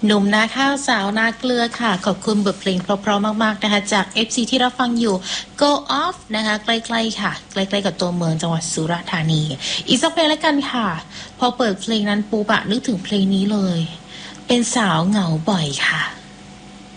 หนุ่มนาข้าวสาวนาเกลือค่ะขอบคุณบทเพลงเพราะๆมากๆนะคะจาก FC ที่รับฟังอยู่ Go Off นะคะใกล้ๆค่ะใกล้ๆกับตัวเมืองจังหวัดสุราษฎร์ธานีอีกสักเพลงแล้วกันค่ะพอเปิดเพลงนั้นปุ๊บอะนึกถึงเพลงนี้เลยเป็นสาวเหงาบ่อยค่ะ